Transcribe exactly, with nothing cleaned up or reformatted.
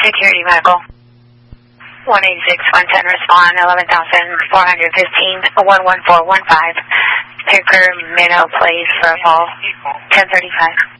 Security Medical. one eight six one ten respond, eleven thousand four hundred fifteen, one one four one five. Picker Minnow Place for a call, ten thirty-five.